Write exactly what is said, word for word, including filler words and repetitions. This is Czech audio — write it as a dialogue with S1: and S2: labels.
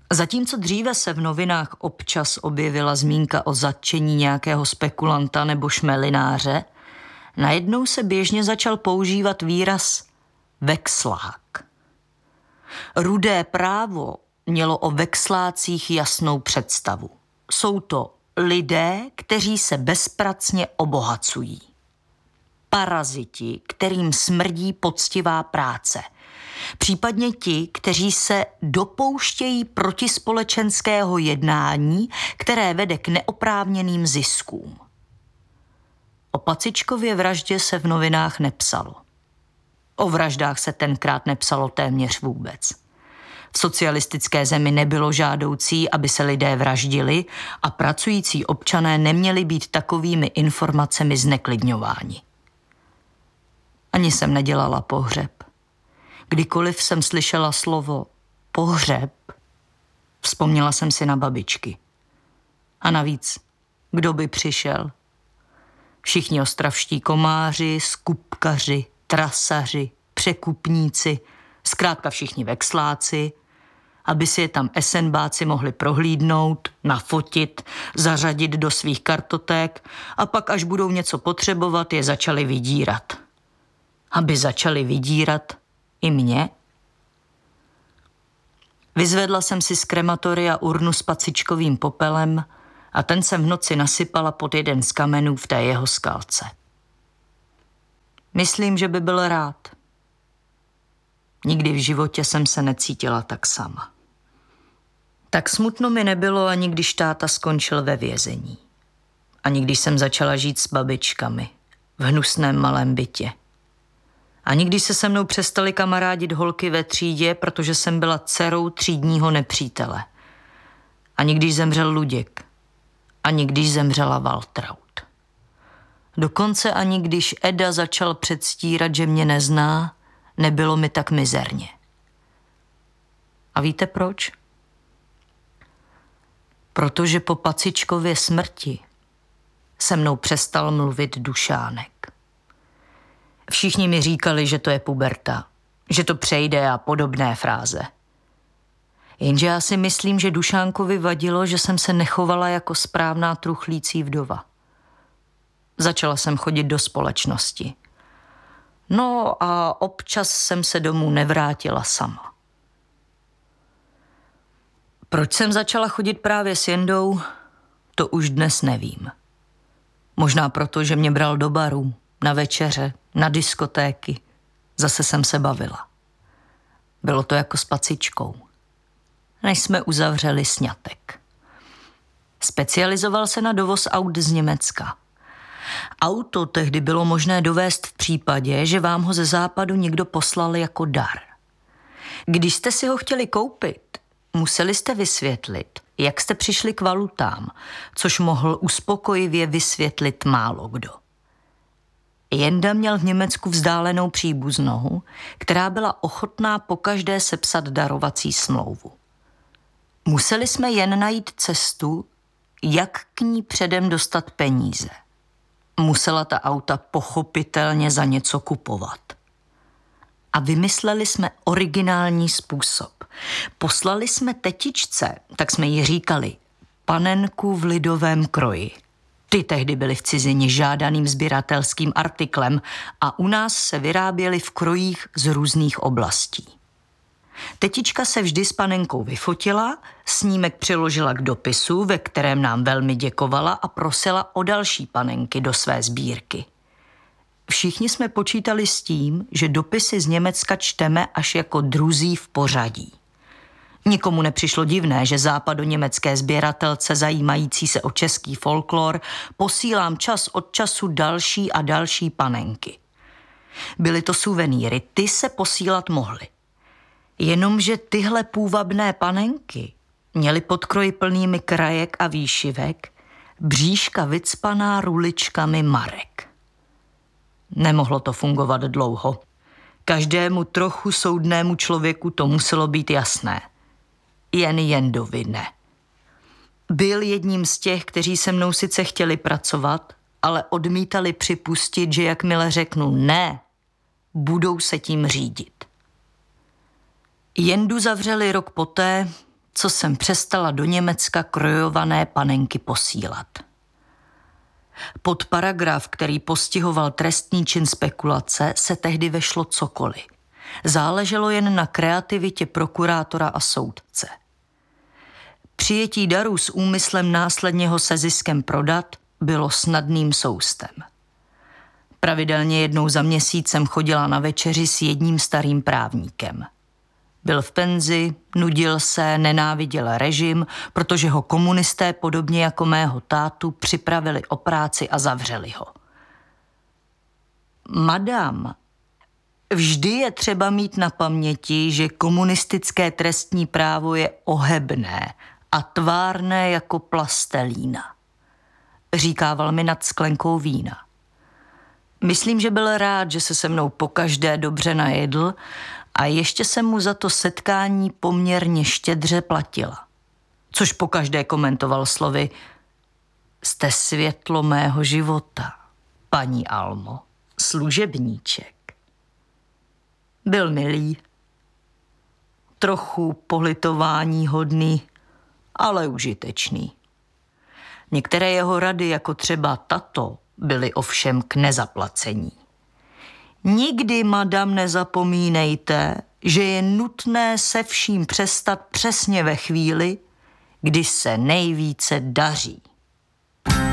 S1: Zatímco dříve se v novinách občas objevila zmínka o zatčení nějakého spekulanta nebo šmelináře, najednou se běžně začal používat výraz vexlák. Rudé právo mělo o vexlácích jasnou představu. Jsou to lidé, kteří se bezpracně obohacují. Paraziti, kterým smrdí poctivá práce. Případně ti, kteří se dopouštějí protispolečenského jednání, které vede k neoprávněným ziskům. O Pacičkově vraždě se v novinách nepsalo. O vraždách se tenkrát nepsalo téměř vůbec. V socialistické zemi nebylo žádoucí, aby se lidé vraždili a pracující občané neměli být takovými informacemi zneklidňováni. Ani jsem nedělala pohřeb. Kdykoliv jsem slyšela slovo pohřeb, vzpomněla jsem si na babičky. A navíc, kdo by přišel? Všichni ostravští komáři, skupkaři, trasaři, překupníci, zkrátka všichni vexláci, aby si je tam esenbáci mohli prohlídnout, nafotit, zařadit do svých kartoték a pak, až budou něco potřebovat, je začali vydírat. Aby začali vydírat i mě? Vyzvedla jsem si z krematoria urnu s Pacičkovým popelem a ten jsem v noci nasypala pod jeden z kamenů v té jeho skalce. Myslím, že by byl rád. Nikdy v životě jsem se necítila tak sama. Tak smutno mi nebylo, ani když táta skončil ve vězení. Ani když jsem začala žít s babičkami v hnusném malém bytě. Ani když se se mnou přestali kamarádit holky ve třídě, protože jsem byla dcerou třídního nepřítele. Ani když zemřel Luděk. Ani když zemřela Waltraud. Dokonce ani když Eda začal předstírat, že mě nezná, nebylo mi tak mizerně. A víte proč? Protože po Pacičkově smrti se mnou přestal mluvit Dušánek. Všichni mi říkali, že to je puberta, že to přejde a podobné fráze. Jenže já si myslím, že Dušánkovi vadilo, že jsem se nechovala jako správná truchlící vdova. Začala jsem chodit do společnosti. No a občas jsem se domů nevrátila sama. Proč jsem začala chodit právě s Jendou, to už dnes nevím. Možná proto, že mě bral do barů, na večeře, na diskotéky. Zase jsem se bavila. Bylo to jako s Pacičkou. Než jsme uzavřeli sňatek. Specializoval se na dovoz aut z Německa. Auto tehdy bylo možné dovést v případě, že vám ho ze západu někdo poslal jako dar. Když jste si ho chtěli koupit, museli jste vysvětlit, jak jste přišli k valutám, což mohl uspokojivě vysvětlit málo kdo. Jenda měl v Německu vzdálenou příbuznou, která byla ochotná pokaždé sepsat darovací smlouvu. Museli jsme jen najít cestu, jak k ní předem dostat peníze. Musela ta auta pochopitelně za něco kupovat. A vymysleli jsme originální způsob. Poslali jsme tetičce, tak jsme jí říkali, panenku v lidovém kroji. Ty tehdy byly v cizině žádaným sběratelským artiklem a u nás se vyráběly v krojích z různých oblastí. Tetička se vždy s panenkou vyfotila, snímek přiložila k dopisu, ve kterém nám velmi děkovala a prosila o další panenky do své sbírky. Všichni jsme počítali s tím, že dopisy z Německa čteme až jako druzí v pořadí. Nikomu nepřišlo divné, že západoněmecké sběratelce zajímající se o český folklor posílám čas od času další a další panenky. Byly to suvenýry, ty se posílat mohly. Jenomže tyhle půvabné panenky měly podkroj plnými krajek a výšivek, bříška vycpaná ruličkami marek. Nemohlo to fungovat dlouho. Každému trochu soudnému člověku to muselo být jasné. Jen Jendovi ne. Byl jedním z těch, kteří se mnou sice chtěli pracovat, ale odmítali připustit, že jakmile řeknu ne, budou se tím řídit. Jendu zavřeli rok poté, co jsem přestala do Německa krojované panenky posílat. Pod paragraf, který postihoval trestný čin spekulace, se tehdy vešlo cokoliv. Záleželo jen na kreativitě prokurátora a soudce. Přijetí daru s úmyslem následně ho se ziskem prodat bylo snadným soustem. Pravidelně jednou za měsíc jsem chodila na večeři s jedním starým právníkem. Byl v penzi, nudil se, nenáviděl režim, protože ho komunisté podobně jako mého tátu připravili o práci a zavřeli ho. Madam, vždy je třeba mít na paměti, že komunistické trestní právo je ohebné a tvárné jako plastelína, říkával mi nad sklenkou vína. Myslím, že byl rád, že se se mnou pokaždé dobře najedl a ještě jsem mu za to setkání poměrně štědře platila. Což pokaždé komentoval slovy: jste světlo mého života, paní Almo, služebníček. Byl milý, trochu politování hodný, ale užitečný. Některé jeho rady, jako třeba tato, byly ovšem k nezaplacení. Nikdy, madam, nezapomínejte, že je nutné se vším přestat přesně ve chvíli, kdy se nejvíce daří.